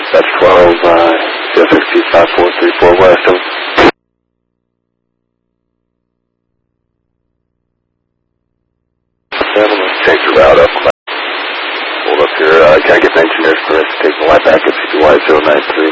That's 12, CFXT 5434 West. Gentlemen, change your route up. Hold up here. Can I get an engineer's permit to take the line back at CPY 093?